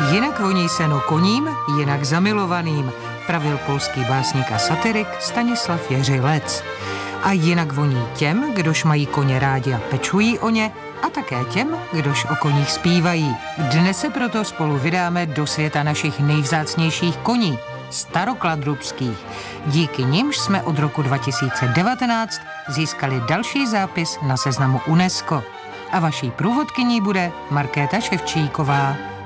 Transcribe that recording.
Jinak voní seno koním, jinak zamilovaným, pravil polský básník a satirik Stanislav Jeřilec. A jinak voní těm, kdož mají koně rádi a pečují o ně, a také těm, kdož o koních zpívají. Dnes se proto spolu vydáme do světa našich nejvzácnějších koní, starokladrubských. Díky nimž jsme od roku 2019 získali další zápis na seznamu UNESCO. A vaší průvodkyní bude Markéta Ševčíková.